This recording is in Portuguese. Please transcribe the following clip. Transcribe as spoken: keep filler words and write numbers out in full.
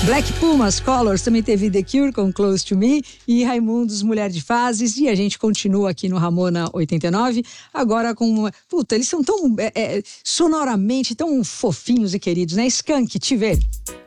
Black Pumas Colors também teve The Cure com Close to Me e Raimundos Mulher de Fases. E a gente continua aqui no Ramona oitenta e nove, agora com... Puta, eles são tão é, é, sonoramente tão fofinhos e queridos, né? Skank, te ver.